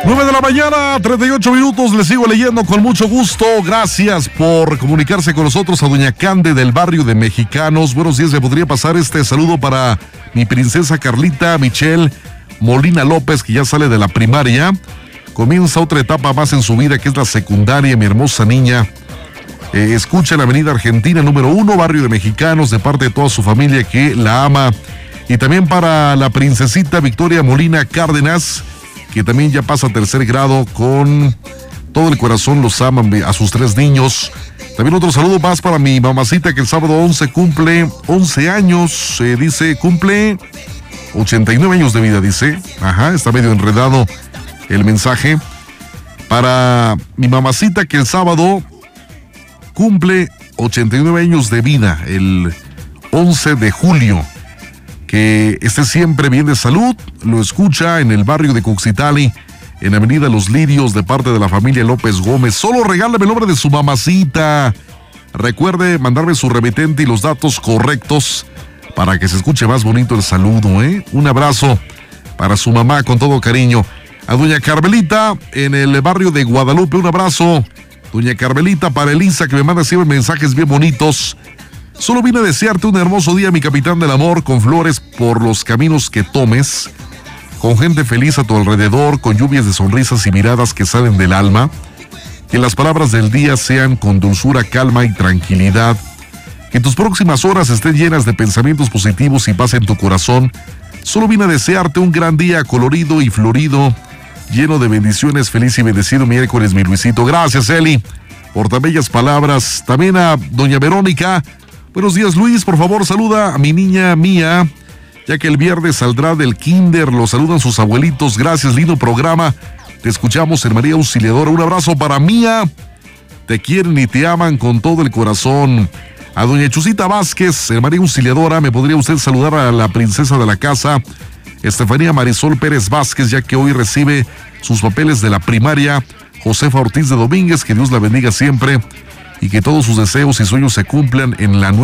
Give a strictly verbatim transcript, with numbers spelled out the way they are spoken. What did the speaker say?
nueve de la mañana, treinta y ocho minutos, les sigo leyendo con mucho gusto. Gracias por comunicarse con nosotros a doña Cande del barrio de Mexicanos. Buenos días, ¿me podría pasar este saludo para mi princesa Carlita Michelle Molina López, que ya sale de la primaria? Comienza otra etapa más en su vida, que es la secundaria, mi hermosa niña. Eh, escucha en la avenida Argentina número uno, barrio de Mexicanos, de parte de toda su familia que la ama. Y también para la princesita Victoria Molina Cárdenas, que también ya pasa a tercer grado, con todo el corazón los aman a sus tres niños. También otro saludo más para mi mamacita, que el sábado once cumple once años, eh, dice, cumple ochenta y nueve años de vida, dice. Ajá, está medio enredado el mensaje. Para mi mamacita, que el sábado cumple ochenta y nueve años de vida, el once de julio. Que esté siempre bien de salud. Lo escucha en el barrio de Cuxitali, en avenida Los Lirios, de parte de la familia López Gómez. Solo regálame el nombre de su mamacita. Recuerde mandarme su remitente y los datos correctos para que se escuche más bonito el saludo, ¿eh? Un abrazo para su mamá con todo cariño. A doña Carmelita en el barrio de Guadalupe, un abrazo. Doña Carmelita, para Elisa, que me manda siempre mensajes bien bonitos. Solo vine a desearte un hermoso día, mi capitán del amor, con flores por los caminos que tomes, con gente feliz a tu alrededor, con lluvias de sonrisas y miradas que salen del alma. Que las palabras del día sean con dulzura, calma y tranquilidad. Que tus próximas horas estén llenas de pensamientos positivos y paz en tu corazón. Solo vine a desearte un gran día colorido y florido, lleno de bendiciones. Feliz y bendecido miércoles, mi Luisito. Gracias, Eli, por tan bellas palabras. También a doña Verónica. Buenos días, Luis, por favor saluda a mi niña Mía, ya que el viernes saldrá del kinder. Lo saludan sus abuelitos. Gracias, lindo programa. Te escuchamos en María Auxiliadora. Un abrazo para Mía. Te quieren y te aman con todo el corazón. A doña Chusita Vázquez, en María Auxiliadora, ¿me podría usted saludar a la princesa de la casa, Estefanía Marisol Pérez Vázquez, ya que hoy recibe sus papeles de la primaria? Josefa Ortiz de Domínguez, que Dios la bendiga siempre y que todos sus deseos y sueños se cumplan en la nueva